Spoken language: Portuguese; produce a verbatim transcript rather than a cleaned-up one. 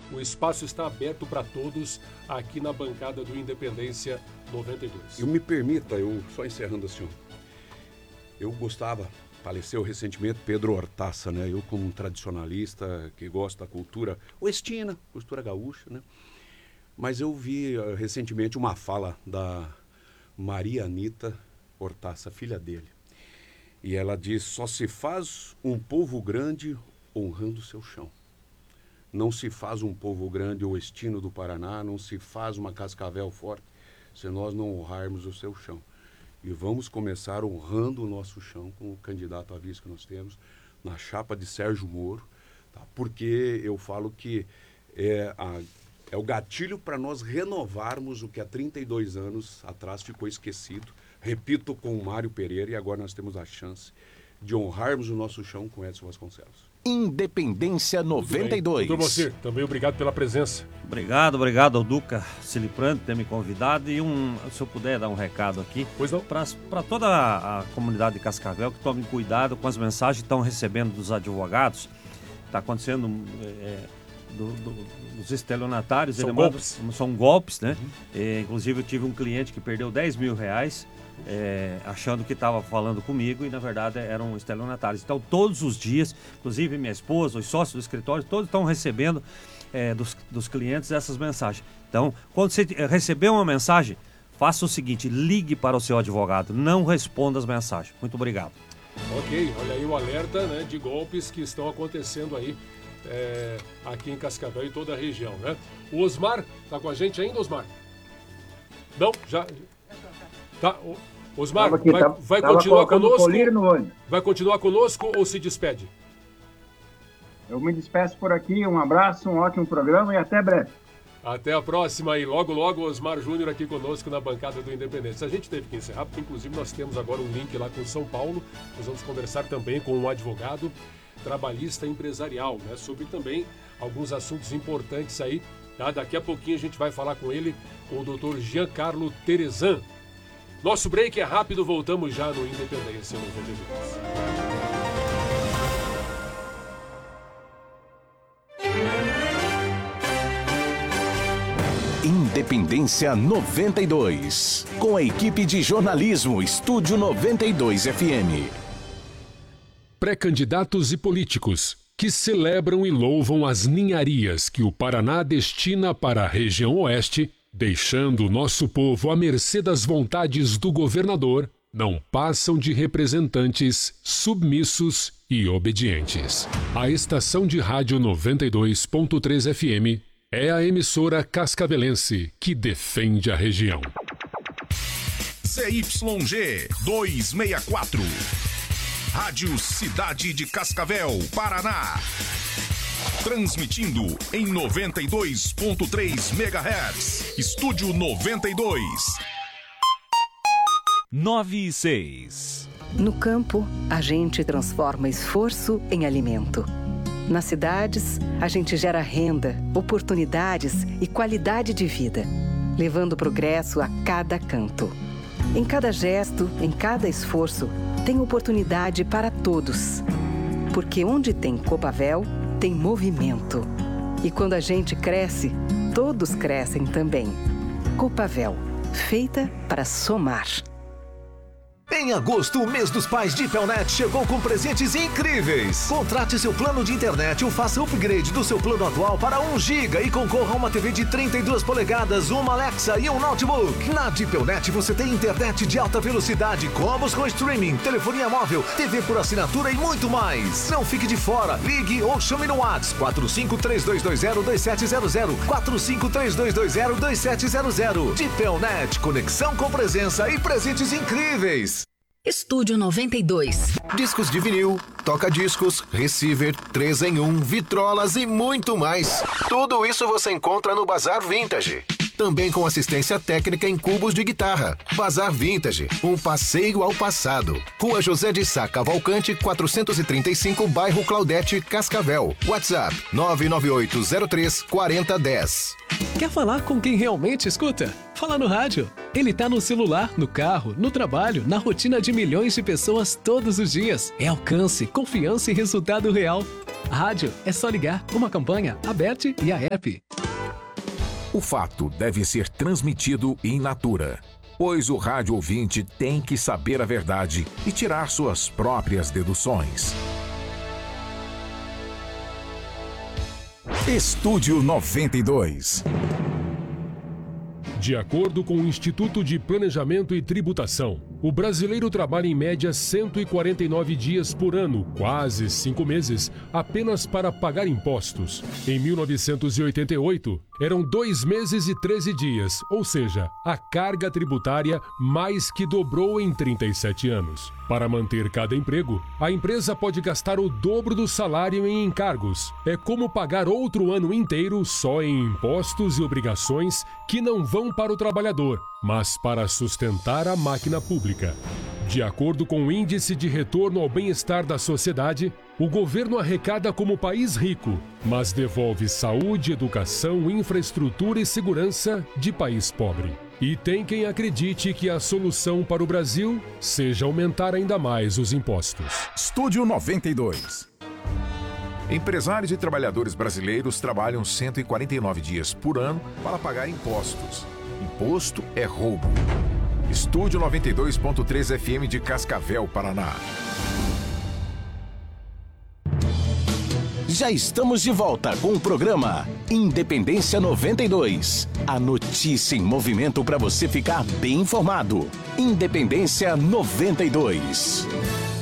O espaço está aberto para todos aqui na bancada do Independência noventa e dois. Eu me permita, eu só encerrando assim, eu gostava, faleceu recentemente Pedro Hortaça, né? Eu como um tradicionalista que gosta da cultura oestina, cultura gaúcha, né? Mas eu vi uh, recentemente uma fala da Maria Anita Hortaça, filha dele. E ela diz, só se faz um povo grande honrando o seu chão. Não se faz um povo grande oestino do Paraná, não se faz uma Cascavel forte, se nós não honrarmos o seu chão. E vamos começar honrando o nosso chão com o candidato a vice que nós temos, na chapa de Sérgio Moro, tá? Porque eu falo que é, a, é o gatilho para nós renovarmos o que há trinta e dois anos atrás ficou esquecido. Repito com o Mário Pereira, e agora nós temos a chance de honrarmos o nosso chão com Edson Vasconcelos. Independência noventa e dois. Doutor Moacir, também obrigado pela presença. Obrigado, obrigado ao Duca Ciliprante por ter me convidado. E um, se eu puder dar um recado aqui, pois não, para toda a, a comunidade de Cascavel, que tome cuidado com as mensagens que estão recebendo dos advogados. Está acontecendo é, do, do, dos estelionatários. São ele golpes. Manda, são golpes, né? Uhum. É, inclusive eu tive um cliente que perdeu dez mil reais. É, achando que estava falando comigo e na verdade eram estelionatários. Então todos os dias, inclusive minha esposa, os sócios do escritório, todos estão recebendo é, dos, dos clientes essas mensagens. Então quando você receber uma mensagem, faça o seguinte, ligue para o seu advogado, não responda as mensagens. Muito obrigado. Ok, olha aí o alerta, né, de golpes que estão acontecendo aí é, aqui em Cascavel e toda a região, né? O Osmar está com a gente ainda, Osmar? Não, já... Tá, Osmar, aqui, vai, tá, vai continuar conosco? No vai continuar conosco ou se despede? Eu me despeço por aqui, um abraço, um ótimo programa e até breve. Até a próxima e logo, logo Osmar Júnior aqui conosco na bancada do Independência. A gente teve que encerrar, porque inclusive nós temos agora um link lá com São Paulo. Nós vamos conversar também com um advogado trabalhista empresarial, né, sobre também alguns assuntos importantes aí. Tá? Daqui a pouquinho a gente vai falar com ele, com o doutor Giancarlo Terezan. Nosso break é rápido, voltamos já no Independência noventa e dois. Independência noventa e dois. Com a equipe de jornalismo Estúdio noventa e dois F M. Pré-candidatos e políticos que celebram e louvam as ninharias que o Paraná destina para a região oeste, deixando o nosso povo à mercê das vontades do governador, não passam de representantes submissos e obedientes. A estação de rádio noventa e dois ponto três F M é a emissora cascavelense que defende a região. C Y G duzentos e sessenta e quatro. Rádio Cidade de Cascavel, Paraná. Transmitindo em noventa e dois ponto três megahertz. Estúdio noventa e dois. nove e seis. No campo, a gente transforma esforço em alimento. Nas cidades, a gente gera renda, oportunidades e qualidade de vida, levando progresso a cada canto. Em cada gesto, em cada esforço, tem oportunidade para todos. Porque onde tem Copavel, tem movimento. E quando a gente cresce, todos crescem também. Copavel, feita para somar. Em agosto, o mês dos pais de Pelnet chegou com presentes incríveis. Contrate seu plano de internet ou faça upgrade do seu plano atual para um giga e concorra a uma T V de trinta e duas polegadas, uma Alexa e um notebook. Na de Pelnet você tem internet de alta velocidade, combos com streaming, telefonia móvel, T V por assinatura e muito mais. Não fique de fora, ligue ou chame no WhatsApp quatro cinco três dois dois zero dois sete zero zero, quatro cinco três dois dois zero dois sete zero zero. De Pelnet, conexão com presença e presentes incríveis. Estúdio noventa e dois. Discos de vinil, toca-discos, receiver, três em um, vitrolas e muito mais. Tudo isso você encontra no Bazar Vintage. Também com assistência técnica em cubos de guitarra. Bazar Vintage, um passeio ao passado. Rua José de Sá Cavalcante, quatrocentos e trinta e cinco, bairro Claudete, Cascavel. WhatsApp nove nove oito zero três quatro zero um zero. Quer falar com quem realmente escuta? Fala no rádio. Ele tá no celular, no carro, no trabalho, na rotina de milhões de pessoas todos os dias. É alcance, confiança e resultado real. Rádio é só ligar, uma campanha aberta e a app. O fato deve ser transmitido in natura, pois o rádio ouvinte tem que saber a verdade e tirar suas próprias deduções. Estúdio noventa e dois. De acordo com o Instituto de Planejamento e Tributação, o brasileiro trabalha em média cento e quarenta e nove dias por ano, quase cinco meses, apenas para pagar impostos. Em mil novecentos e oitenta e oito, eram dois meses e treze dias, ou seja, a carga tributária mais que dobrou em trinta e sete anos. Para manter cada emprego, a empresa pode gastar o dobro do salário em encargos. É como pagar outro ano inteiro só em impostos e obrigações que não vão para o trabalhador, mas para sustentar a máquina pública. De acordo com o Índice de Retorno ao Bem-Estar da Sociedade, o governo arrecada como país rico, mas devolve saúde, educação, infraestrutura e segurança de país pobre. E tem quem acredite que a solução para o Brasil seja aumentar ainda mais os impostos. Estúdio noventa e dois. Empresários e trabalhadores brasileiros trabalham cento e quarenta e nove dias por ano para pagar impostos. Imposto é roubo. Estúdio noventa e dois ponto três F M de Cascavel, Paraná. Já estamos de volta com o programa Independência noventa e dois. A notícia em movimento para você ficar bem informado. Independência noventa e dois.